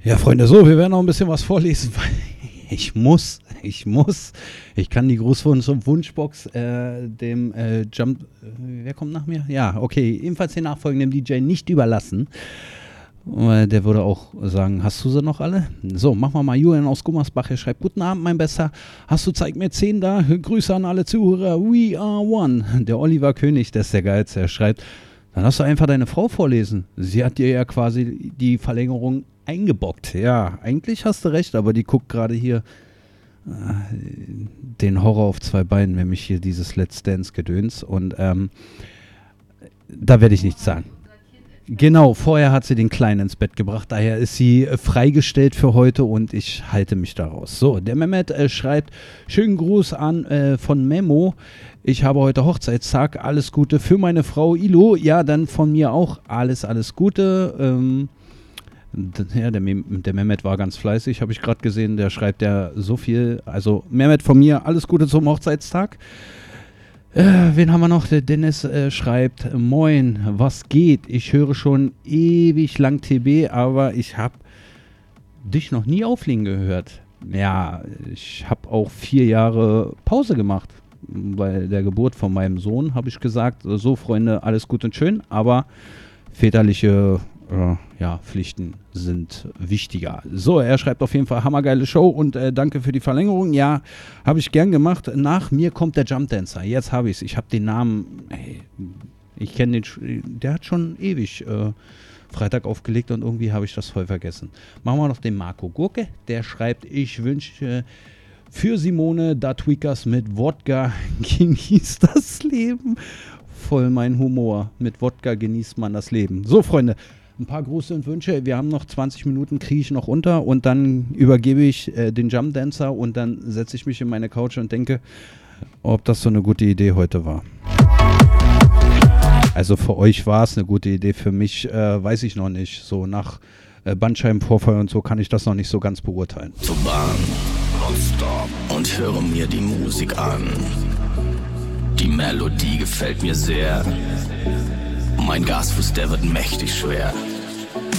Ja, Freunde, so, wir werden noch ein bisschen was vorlesen, weil ich muss. Ich kann die Grußwunschbox dem Jump, wer kommt nach mir? Ja, okay, ebenfalls den nachfolgenden DJ nicht überlassen. Der würde auch sagen, hast du sie noch alle? So, machen wir mal. Julian aus Gummersbach, er schreibt, guten Abend, mein Besser. Hast du Zeig mir 10 da? Grüße an alle Zuhörer. We are one. Der Oliver König, der ist der Geilste. Er schreibt, dann hast du einfach deine Frau vorlesen. Sie hat dir ja quasi die Verlängerung eingebockt. Ja, eigentlich hast du recht, aber die guckt gerade hier den Horror auf 2 Beinen, nämlich hier dieses Let's Dance-Gedöns. Und da werde ich nichts sagen. Genau, vorher hat sie den Kleinen ins Bett gebracht, daher ist sie freigestellt für heute und ich halte mich daraus. So, der Mehmet schreibt, schönen Gruß an von Memo, ich habe heute Hochzeitstag, alles Gute für meine Frau Ilo, ja, dann von mir auch alles Gute. Ja, der Mehmet war ganz fleißig, habe ich gerade gesehen, der schreibt ja so viel, also Mehmet von mir, alles Gute zum Hochzeitstag. Wen haben wir noch? Der Dennis schreibt, moin, was geht? Ich höre schon ewig lang TB, aber ich habe dich noch nie auflegen gehört. Ja, ich habe auch 4 Jahre Pause gemacht. Bei der Geburt von meinem Sohn habe ich gesagt, so Freunde, alles gut und schön, aber väterliche Pflichten sind wichtiger. So, er schreibt auf jeden Fall, hammergeile Show und danke für die Verlängerung. Ja, habe ich gern gemacht. Nach mir kommt der Jump Dancer. Jetzt habe ich es. Ich habe den Namen, ich kenne den, der hat schon ewig Freitag aufgelegt und irgendwie habe ich das voll vergessen. Machen wir noch den Marco Gurke. Der schreibt, ich wünsche für Simone da Tweakers mit Wodka genießt das Leben. Voll mein Humor. Mit Wodka genießt man das Leben. So, Freunde. Ein paar Grüße und Wünsche. Wir haben noch 20 Minuten, kriege ich noch unter und dann übergebe ich den Jump Dancer und dann setze ich mich in meine Couch und denke, ob das so eine gute Idee heute war. Also für euch war es eine gute Idee, für mich weiß ich noch nicht. So nach Bandscheibenvorfall und so kann ich das noch nicht so ganz beurteilen. Zur Bahn, nonstop und höre mir die Musik an. Die Melodie gefällt mir sehr. Mein Gasfuß, der wird mächtig schwer.